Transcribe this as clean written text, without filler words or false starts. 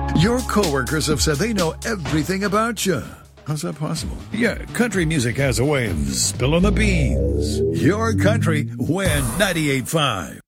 Your coworkers have said they know everything about you. How's that possible? Yeah, country music has a way of spilling the beans. Your country, win 98.5.